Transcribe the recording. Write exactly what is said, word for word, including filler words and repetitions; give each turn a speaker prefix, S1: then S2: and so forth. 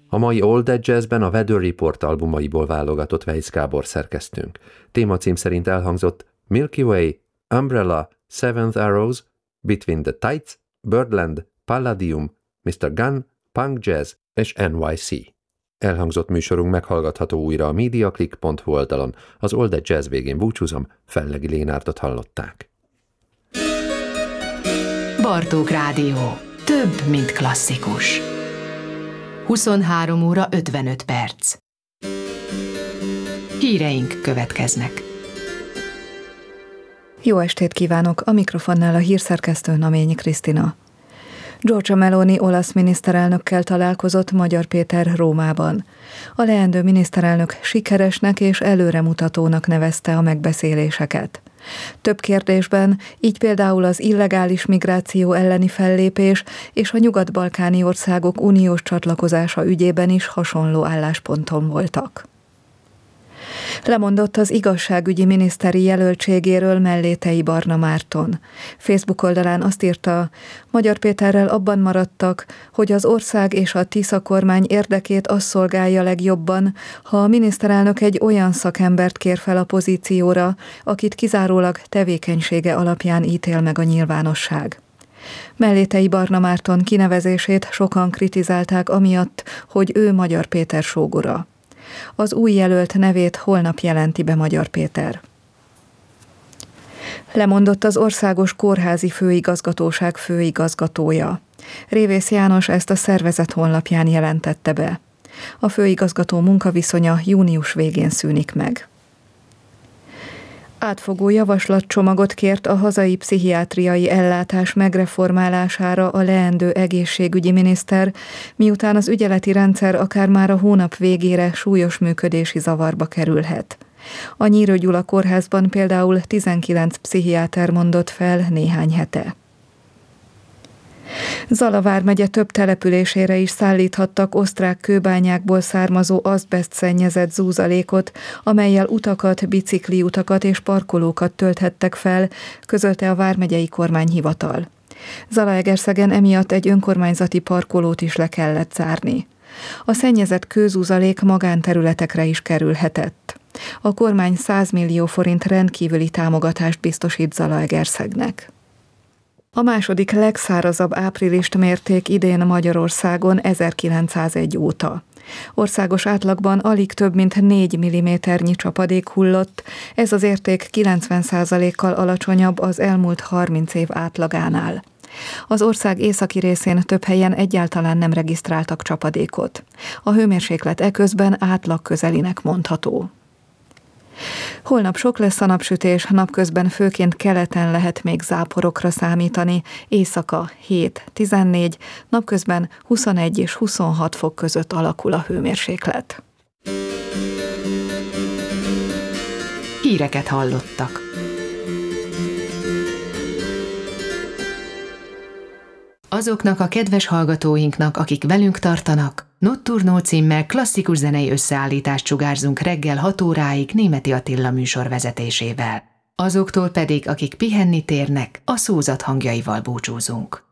S1: A mai All That Jazzben a Weather Report albumaiból válogatott Weisz Gábor szerkesztőnk. Témacím szerint elhangzott Milky Way, Umbrella, Seventh Arrows, Between the Tides, Birdland, Palladium, miszter Gunn, Punk Jazz és en wá cé. Elhangzott műsorunk meghallgatható újra a mediaclick pont hu oldalon. Az All That Jazz végén búcsúzom, Fellegi Lénárdot hallották.
S2: Bartók Rádió. Több, mint klasszikus. huszonhárom óra ötvenöt perc. Híreink következnek.
S3: Jó estét kívánok! A mikrofonnál a hírszerkesztő Naményi Krisztina. Giorgia Meloni olasz miniszterelnökkel találkozott Magyar Péter Rómában. A leendő miniszterelnök sikeresnek és előremutatónak nevezte a megbeszéléseket. Több kérdésben, így például az illegális migráció elleni fellépés és a nyugat-balkáni országok uniós csatlakozása ügyében is hasonló állásponton voltak. Lemondott az igazságügyi miniszteri jelöltségéről Mellétei Barna Márton. Facebook oldalán azt írta, Magyar Péterrel abban maradtak, hogy az ország és a Tisza kormány érdekét az szolgálja legjobban, ha a miniszterelnök egy olyan szakembert kér fel a pozícióra, akit kizárólag tevékenysége alapján ítél meg a nyilvánosság. Mellétei Barna Márton kinevezését sokan kritizálták amiatt, hogy ő Magyar Péter sógora. Az új jelölt nevét holnap jelenti be Magyar Péter. Lemondott az Országos Kórházi Főigazgatóság főigazgatója. Révész János ezt a szervezet honlapján jelentette be. A főigazgató munkaviszonya június végén szűnik meg. Átfogó javaslatcsomagot kért a hazai pszichiátriai ellátás megreformálására a leendő egészségügyi miniszter, miután az ügyeleti rendszer akár már a hónap végére súlyos működési zavarba kerülhet. A Nyírő Gyula kórházban például tizenkilenc pszichiáter mondott fel néhány hete. Zala vármegye több településére is szállíthattak osztrák kőbányákból származó azbeszt szennyezett zúzalékot, amellyel utakat, bicikliutakat és parkolókat tölthettek fel, közölte a vármegyei kormányhivatal. Zalaegerszegen emiatt egy önkormányzati parkolót is le kellett zárni. A szennyezett kőzúzalék magánterületekre is kerülhetett. A kormány száz millió forint rendkívüli támogatást biztosít Zalaegerszegnek. A második legszárazabb áprilist mérték idén Magyarországon ezerkilencszázegy óta. Országos átlagban alig több mint négy milliméternyi csapadék hullott, ez az érték kilencven százalékkal alacsonyabb az elmúlt harminc év átlagánál. Az ország északi részén több helyen egyáltalán nem regisztráltak csapadékot. A hőmérséklet eközben átlag közelinek mondható. Holnap sok lesz a napsütés, napközben főként keleten lehet még záporokra számítani, éjszaka hét-tizennégy, napközben huszonegy és huszonhat fok között alakul a hőmérséklet.
S2: Híreket hallottak. Azoknak a kedves hallgatóinknak, akik velünk tartanak, Notturno címmel klasszikus zenei összeállítást sugárzunk reggel hat óráig Németi Attila műsor vezetésével. Azoktól pedig, akik pihenni térnek, a szózat hangjaival búcsúzunk.